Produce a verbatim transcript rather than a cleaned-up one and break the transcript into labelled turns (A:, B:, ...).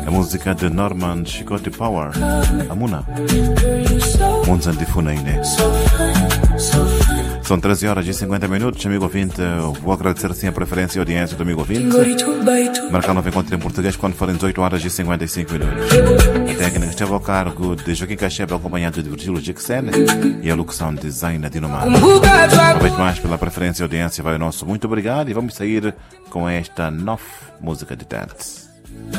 A: A música de Norman Chicote Power, Amuna. Munzan de Funaine. São treze horas e cinquenta minutos, amigo ouvinte. Vou agradecer assim a preferência e a audiência do amigo ouvinte. Marcar novo encontro em português quando forem dezoito horas e cinquenta e cinco minutos. A técnica esteve ao cargo de Joaquim Cachebe, acompanhado de Virgílio Jackson, e a locução de Zaina Dinomar. Aproveito mais pela preferência e audiência. Vai o nosso muito obrigado e vamos sair com esta nova música de dance.